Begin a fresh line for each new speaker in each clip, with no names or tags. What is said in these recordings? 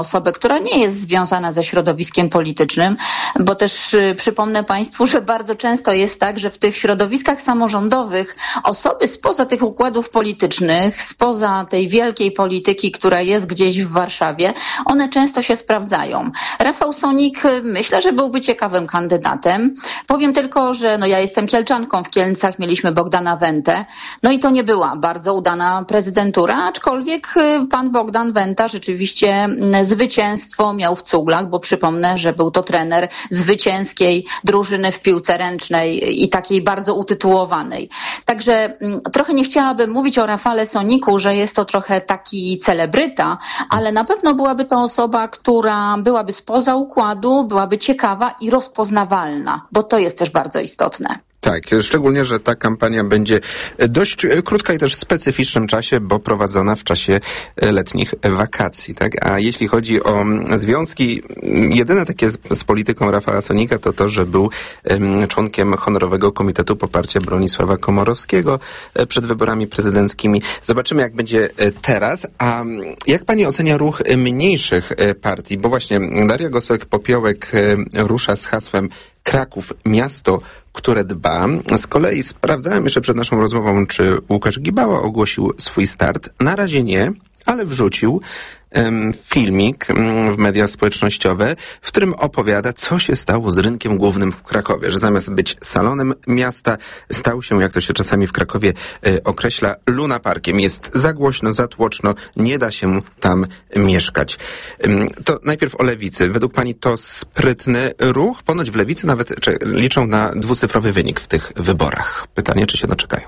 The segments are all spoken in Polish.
osobę, która nie jest związana ze środowiskiem politycznym, bo też przypomnę Państwu, że bardzo często jest tak, że w tych środowiskach samorządowych osoby spoza tych układów politycznych, spoza tej wielkiej polityki, która jest gdzieś w Warszawie, one często się sprawdzają. Rafał Sonik myślę, że byłby ciekawym kandydatem. Powiem tylko, że ja jestem Kielczanką, w Kielcach mieliśmy Bogdana Wentę, i to nie była bardzo udana prezydentura, aczkolwiek pan Bogdan Wenta rzeczywiście zwycięstwo miał w cuglach, bo przypomnę, że był to trener zwycięskiej drużyny w piłce ręcznej i takiej bardzo utytułowanej. Także trochę nie chciałabym mówić o Rafale Soniku, że jest to trochę taki celebryta, ale na pewno byłaby to osoba, która byłaby spoza układu, byłaby ciekawa i rozpoznawalna, bo to jest też bardzo istotne.
Tak, szczególnie, że ta kampania będzie dość krótka i też w specyficznym czasie, bo prowadzona w czasie letnich wakacji, tak? A jeśli chodzi o związki, jedyne takie z polityką Rafała Sonika to, że był członkiem Honorowego Komitetu Poparcia Bronisława Komorowskiego przed wyborami prezydenckimi. Zobaczymy, jak będzie teraz. A jak pani ocenia ruch mniejszych partii? Bo właśnie Daria Gosek-Popiołek rusza z hasłem Kraków, miasto, które dba. Z kolei sprawdzałem jeszcze przed naszą rozmową, czy Łukasz Gibała ogłosił swój start. Na razie nie, ale wrzucił filmik w media społecznościowe, w którym opowiada, co się stało z rynkiem głównym w Krakowie, że zamiast być salonem miasta, stał się, jak to się czasami w Krakowie określa, lunaparkiem. Jest za głośno, za tłoczno, nie da się tam mieszkać. To najpierw o Lewicy. Według pani to sprytny ruch? Ponoć w Lewicy nawet liczą na dwucyfrowy wynik w tych wyborach. Pytanie, czy się doczekają?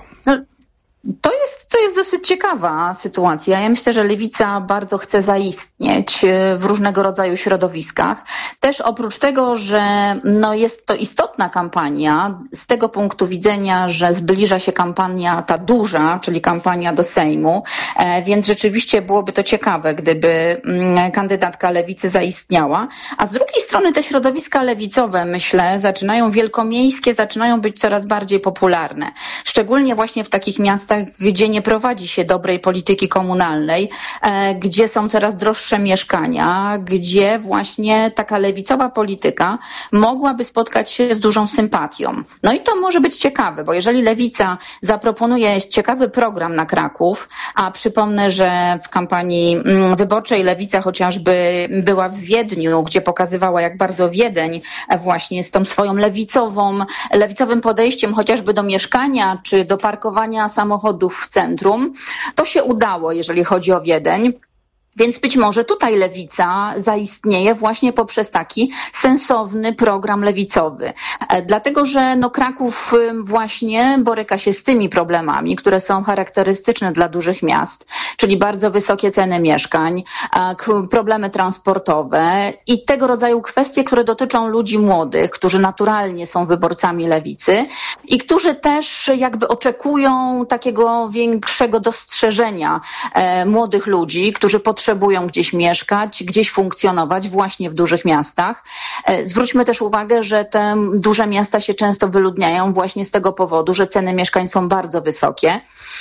To jest dosyć ciekawa sytuacja. Ja myślę, że Lewica bardzo chce zaistnieć w różnego rodzaju środowiskach. Też oprócz tego, że jest to istotna kampania z tego punktu widzenia, że zbliża się kampania ta duża, czyli kampania do Sejmu, więc rzeczywiście byłoby to ciekawe, gdyby kandydatka Lewicy zaistniała. A z drugiej strony te środowiska lewicowe, myślę, wielkomiejskie, zaczynają być coraz bardziej popularne. Szczególnie właśnie w takich miastach, gdzie nie prowadzi się dobrej polityki komunalnej, gdzie są coraz droższe mieszkania, gdzie właśnie taka lewicowa polityka mogłaby spotkać się z dużą sympatią. I to może być ciekawe, bo jeżeli Lewica zaproponuje ciekawy program na Kraków, a przypomnę, że w kampanii wyborczej Lewica chociażby była w Wiedniu, gdzie pokazywała, jak bardzo Wiedeń właśnie z tą swoją lewicowym podejściem chociażby do mieszkania czy do parkowania samochodów w centrum. To się udało, jeżeli chodzi o Wiedeń. Więc być może tutaj Lewica zaistnieje właśnie poprzez taki sensowny program lewicowy. Dlatego, że Kraków właśnie boryka się z tymi problemami, które są charakterystyczne dla dużych miast, czyli bardzo wysokie ceny mieszkań, problemy transportowe i tego rodzaju kwestie, które dotyczą ludzi młodych, którzy naturalnie są wyborcami lewicy i którzy też jakby oczekują takiego większego dostrzeżenia młodych ludzi, którzy potrzebują gdzieś mieszkać, gdzieś funkcjonować właśnie w dużych miastach. Zwróćmy też uwagę, że te duże miasta się często wyludniają właśnie z tego powodu, że ceny mieszkań są bardzo wysokie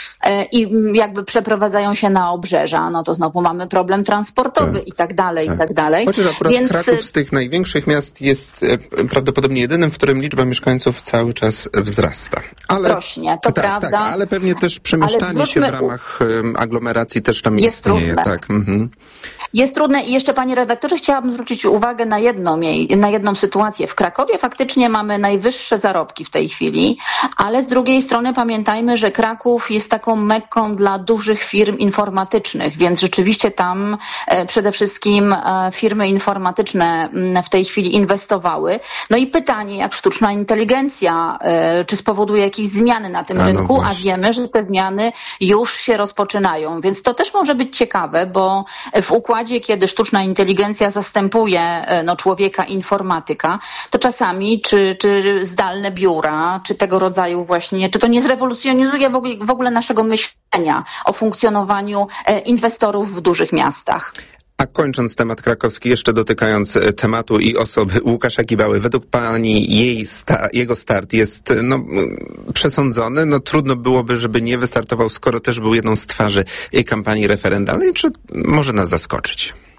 i jakby przeprowadzają się na obrzeża, to znowu mamy problem transportowy i tak dalej, i tak dalej.
Chociaż akurat Kraków z tych największych miast jest prawdopodobnie jedynym, w którym liczba mieszkańców cały czas wzrasta.
Rośnie, to prawda.
Tak, ale pewnie też przemieszczanie się w ramach aglomeracji też tam
jest
istnieje.
Trudne.
Tak. Mhm.
Jest trudne i jeszcze, panie redaktorze, chciałabym zwrócić uwagę na jedną sytuację. W Krakowie faktycznie mamy najwyższe zarobki w tej chwili, ale z drugiej strony pamiętajmy, że Kraków jest taką mekką dla dużych firm informatycznych, więc rzeczywiście tam przede wszystkim firmy informatyczne w tej chwili inwestowały. I pytanie, jak sztuczna inteligencja, czy spowoduje jakieś zmiany na tym rynku, a wiemy, że te zmiany już się rozpoczynają, więc to też może być ciekawe, bo w układzie, kiedy sztuczna inteligencja zastępuje człowieka, informatyka, to czasami czy zdalne biura, czy tego rodzaju właśnie, czy to nie zrewolucjonizuje w ogóle naszego myślenia o funkcjonowaniu inwestorów w dużych miastach.
A kończąc temat krakowski, jeszcze dotykając tematu i osoby Łukasza Gibały, według pani jego start jest przesądzony? Trudno byłoby, żeby nie wystartował, skoro też był jedną z twarzy jej kampanii referendalnej, czy może nas zaskoczyć?